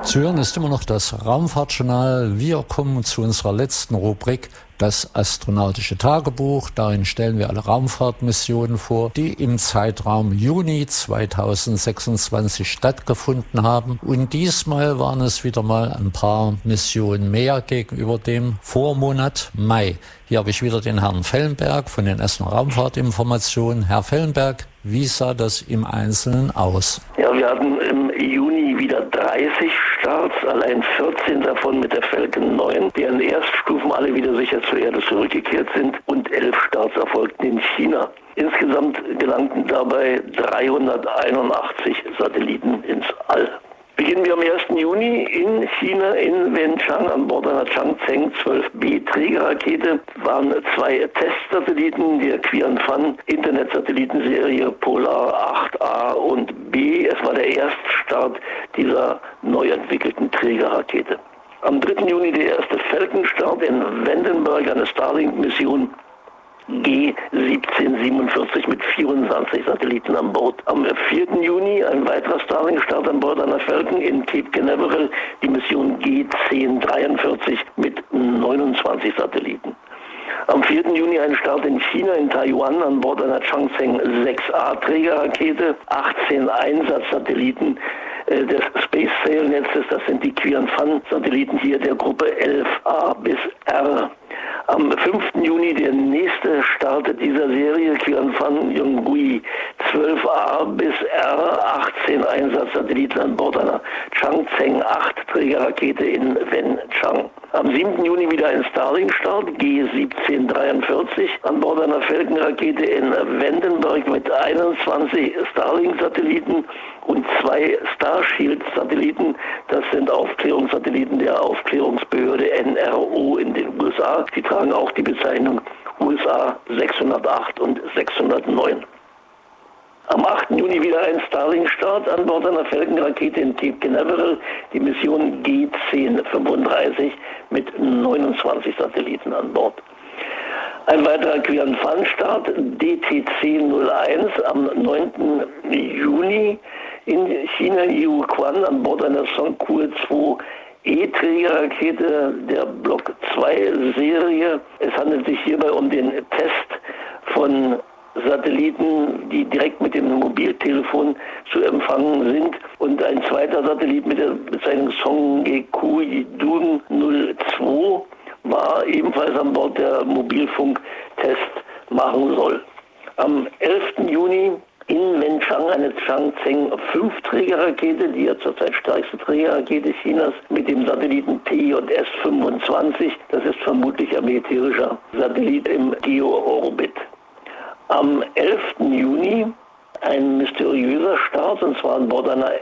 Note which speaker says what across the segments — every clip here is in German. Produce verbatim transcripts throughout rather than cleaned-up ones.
Speaker 1: Zu hören ist immer noch das Raumfahrtjournal. Wir kommen zu unserer letzten Rubrik, das astronautische Tagebuch. Darin stellen wir alle Raumfahrtmissionen vor, die im Zeitraum Juni zweitausendsechsundzwanzig stattgefunden haben. Und diesmal waren es wieder mal ein paar Missionen mehr gegenüber dem Vormonat Mai. Hier habe ich wieder den Herrn Fellenberg von den Essener Raumfahrtinformationen. Herr Fellenberg, wie sah das im Einzelnen aus?
Speaker 2: Ja, wir hatten im Juni wieder dreißig Starts, allein vierzehn davon mit der Falcon neun, deren Erststufen alle wieder sicher zur Erde zurückgekehrt sind, und elf Starts erfolgten in China. Insgesamt gelangten dabei dreihunderteinundachtzig Satelliten ins All. Beginnen wir am ersten Juni in China, in Wenchang, an Bord einer Changzheng zwölf B Trägerrakete waren zwei Testsatelliten der Qianfan Internetsatellitenserie Polar acht A und B. Es war der Erststart dieser neu entwickelten Trägerrakete. Am dritten Juni der erste Falcon-Start in Vandenberg, eine Starlink-Mission G siebzehnhundertsiebenundvierzig mit vierundzwanzig Satelliten an Bord. Am vierten Juni ein weiterer Starlink-Start an Bord einer Falcon in Cape Canaveral, die Mission G zehnhundertdreiundvierzig mit neunundzwanzig Satelliten. Am vierten Juni ein Start in China, in Taiwan, an Bord einer Changzheng sechs A Trägerrakete, achtzehn Einsatzsatelliten des Space Sail Netzes, das sind die Qianfan-Satelliten hier der Gruppe elf A bis R. Am fünften Juni der nächste Start dieser Serie, Qianfan Yonggui zwölf A bis R, achtzehn Einsatzsatelliten an Bord einer Changzheng acht Trägerrakete in Wenchang. Am siebten Juni wieder ein Starlink-Start, G siebzehnhundertdreiundvierzig, an Bord einer Falcon-Rakete in Vandenberg mit einundzwanzig Starlink-Satelliten und zwei Starshield-Satelliten. Das sind Aufklärungssatelliten der Aufklärungsbehörde N R O in den U S A. Sie tragen auch die Bezeichnung U S A sechshundertacht und sechshundertneun. Am achten Juni wieder ein Starlink-Start an Bord einer Falcon-Rakete in Cape Canaveral, die Mission G zehnhundertfünfunddreißig mit neunundzwanzig Satelliten an Bord. Ein weiterer Qianfan-Start, D T C null eins, am neunten Juni in China, Yihuan, an Bord einer Songkur zwei E-Trägerrakete der Block zwei Serie. Es handelt sich hierbei um den Test von Satelliten, die direkt mit dem Mobiltelefon zu empfangen sind, und ein zweiter Satellit mit der Bezeichnung Songeku Yidun null zwei war ebenfalls an Bord, der Mobilfunktest machen soll. Am elften Juni in Wenchang eine Changzheng fünf Trägerrakete, die ja zurzeit stärkste Trägerrakete Chinas, mit dem Satelliten T J S fünfundzwanzig. Das ist vermutlich ein militärischer Satellit im Geo-Orbit. Am elften Juni ein mysteriöser Start, und zwar an Bord einer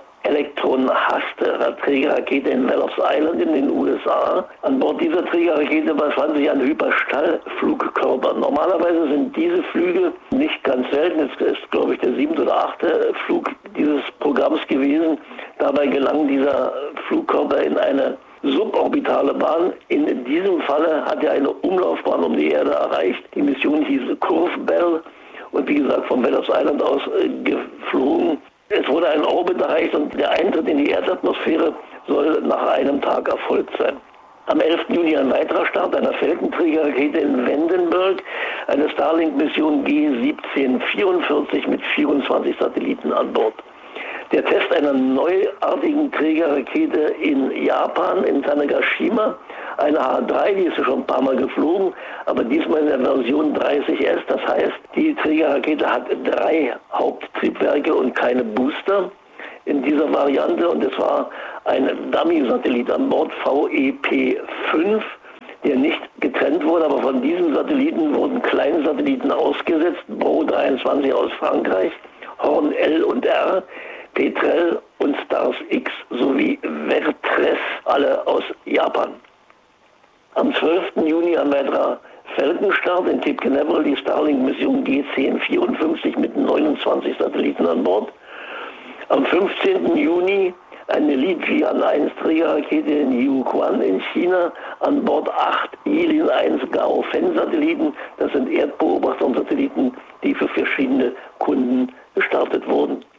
Speaker 2: Elektron-Haste-Trägerrakete in Wallops Island in den U S A. An Bord dieser Trägerrakete befand sich ein Hyperschallflugkörper. Normalerweise sind diese Flüge nicht ganz selten. Es ist, glaube ich, der siebte oder achte Flug dieses Programms gewesen. Dabei gelang dieser Flugkörper in eine suborbitale Bahn. In diesem Falle hat er eine Umlaufbahn um die Erde erreicht. Die Mission hieß Curve Bell und wie gesagt von Wallops Island aus äh, geflogen. Es wurde ein Orbit erreicht und der Eintritt in die Erdatmosphäre soll nach einem Tag erfolgt sein. Am elften Juni ein weiterer Start einer Falcon-Trägerrakete in Vandenberg, eine Starlink-Mission G siebzehnhundertvierundvierzig mit vierundzwanzig Satelliten an Bord. Der Test einer neuartigen Trägerrakete in Japan, in Tanegashima, eine H drei, die ist ja schon ein paar Mal geflogen, aber diesmal in der Version dreißig S. Das heißt, die Trägerrakete hat drei Haupttriebwerke und keine Booster in dieser Variante, und es war ein Dummy-Satellit an Bord, V E P fünf, der nicht getrennt wurde, aber von diesem Satelliten wurden kleine Satelliten ausgesetzt, Bro dreiundzwanzig aus Frankreich, Horn L und R, Petrel und Stars X sowie Vertres, alle aus Japan. Am zwölften Juni ein weiterer Falcon-Start in Cape Canaveral, die Starlink-Mission G zehnhundertvierundfünfzig mit neunundzwanzig Satelliten an Bord. Am fünfzehnten Juni eine Li Jian eins Trägerrakete in Yihuan in China, an Bord acht Yilin eins Gaofen-Satelliten. Das sind Erdbeobachtungssatelliten, die für verschiedene Kunden gestartet wurden.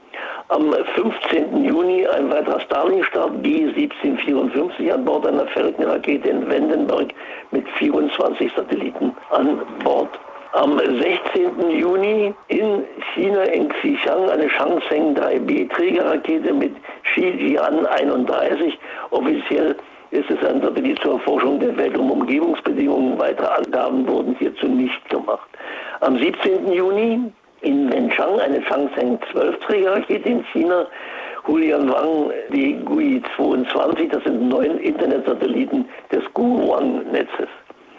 Speaker 2: Am fünfzehnten Juni ein weiterer Starlink-Start, G siebzehnhundertvierundfünfzig an Bord einer Falcon-Rakete in Vandenberg mit vierundzwanzig Satelliten an Bord. Am sechzehnten Juni in China, in Xichang, eine Changsheng drei B Trägerrakete mit Shijian einunddreißig. Offiziell ist es ein Satellit zur Erforschung der Weltraumumgebungsbedingungen. Weitere Angaben wurden hierzu nicht gemacht. Am siebzehnten Juni in Wenchang eine Changsheng zwölf Trägerrakete in China. Hulian Wang, die Gui zweiundzwanzig, das sind neun Internetsatelliten des Guoang-Netzes.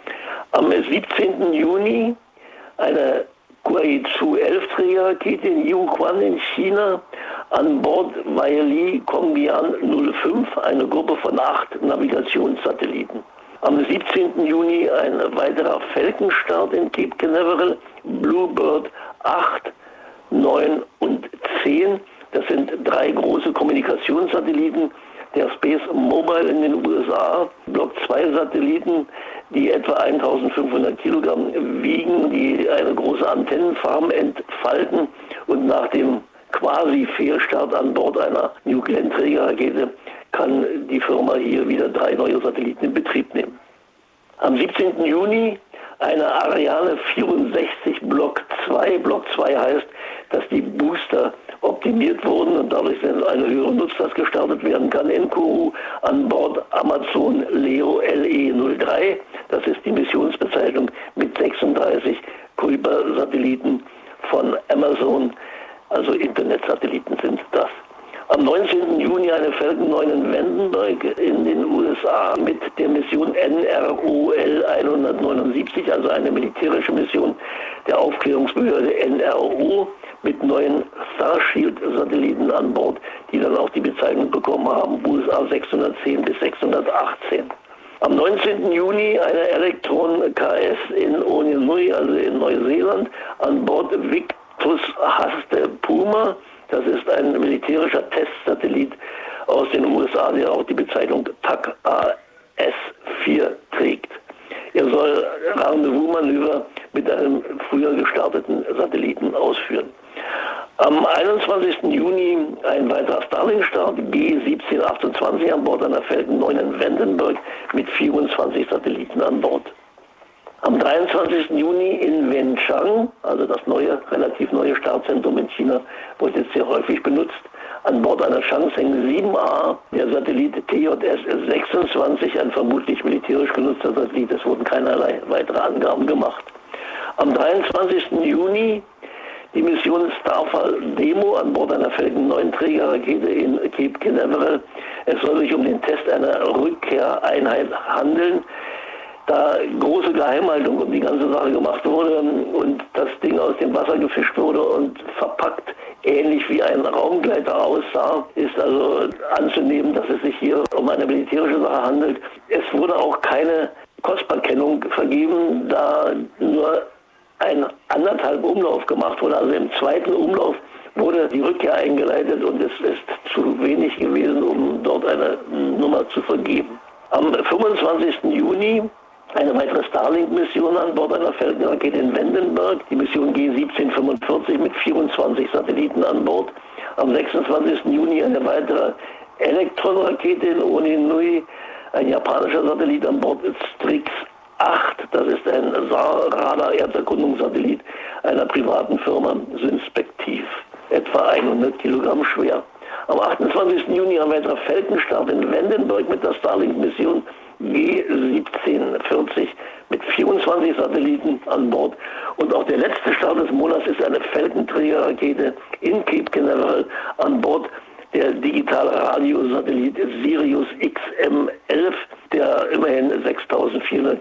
Speaker 2: Am siebzehnten Juni eine Kuaizhou elf Trägerrakete in Yihuan in China, an Bord Weili Kongbian null fünf, eine Gruppe von acht Navigationssatelliten. Am siebzehnten Juni ein weiterer Falcon-Start in Cape Canaveral, Bluebird acht, neun und zehn. Das sind drei große Kommunikationssatelliten der Space Mobile in den U S A, Block zwei Satelliten, die etwa eintausendfünfhundert Kilogramm wiegen, die eine große Antennenfarm entfalten und nach dem quasi Fehlstart an Bord einer New Glenn-Trägerrakete kann die Firma hier wieder drei neue Satelliten in Betrieb nehmen. Am siebzehnten Juni eine Ariane vierundsechzig Block zwei. Block zwei heißt, dass die Booster optimiert wurden und dadurch eine höhere Nutzlast gestartet werden kann. in Kourou an Bord Amazon Leo L E null drei. Das ist die Missionsbezeichnung mit sechsunddreißig Kuiper-Satelliten von Amazon, also Internetsatelliten sind das. Am neunzehnten Juni eine Falcon neun in Vandenberg in den U S A mit der Mission N R O L hundertneunundsiebzig, also eine militärische Mission der Aufklärungsbehörde N R O mit neuen Starshield-Satelliten an Bord, die dann auch die Bezeichnung bekommen haben, U S A sechshundertzehn bis sechshundertachtzehn. Am neunzehnten Juni eine Electron K S in Onenui, also in Neuseeland, an Bord Victus Haste Puma. Das ist ein militärischer Testsatellit aus den U S A, der auch die Bezeichnung T A C A S vier trägt. Er soll Rendezvous-Manöver mit einem früher gestarteten Satelliten ausführen. Am einundzwanzigsten Juni ein weiterer Starlink-Start, G siebzehnhundertachtundzwanzig an Bord einer Falcon neun in Vandenberg mit vierundzwanzig Satelliten an Bord. Am dreiundzwanzigsten Juni in Wenchang, also das neue, relativ neue Startzentrum in China, wird jetzt sehr häufig benutzt, an Bord einer Changsheng sieben A, der Satellit T J S sechsundzwanzig, ein vermutlich militärisch genutzter Satellit. Es wurden keinerlei weitere Angaben gemacht. Am dreiundzwanzigsten Juni die Mission Starfall Demo an Bord einer Falcon neun Trägerrakete in Cape Canaveral. Es soll sich um den Test einer Rückkehreinheit handeln. Da große Geheimhaltung um die ganze Sache gemacht wurde und das Ding aus dem Wasser gefischt wurde und verpackt ähnlich wie ein Raumgleiter aussah, ist also anzunehmen, dass es sich hier um eine militärische Sache handelt. Es wurde auch keine Kostbarkennung vergeben, da nur ein anderthalb Umlauf gemacht wurde. Also im zweiten Umlauf wurde die Rückkehr eingeleitet und es ist zu wenig gewesen, um dort eine Nummer zu vergeben. Am fünfundzwanzigsten Juni eine weitere Starlink-Mission an Bord einer Falcon-Rakete in Vandenberg, die Mission G siebzehnhundertfünfundvierzig mit vierundzwanzig Satelliten an Bord. Am sechsundzwanzigsten Juni eine weitere Electron-Rakete in Onenui, ein japanischer Satellit an Bord Strix acht, das ist ein S A R-Radar-Erderkundungssatellit einer privaten Firma, Synspektiv, etwa hundert Kilogramm schwer. Am achtundzwanzigsten Juni ein weiterer Falcon-Start in Vandenberg mit der Starlink-Mission G siebzehnhundertvierzig mit vierundzwanzig Satelliten an Bord. Und auch der letzte Start des Monats ist eine Falcon-Trägerrakete in Cape Canaveral an Bord der digitale Radiosatellit Sirius X M elf, der immerhin sechstausendvierhundert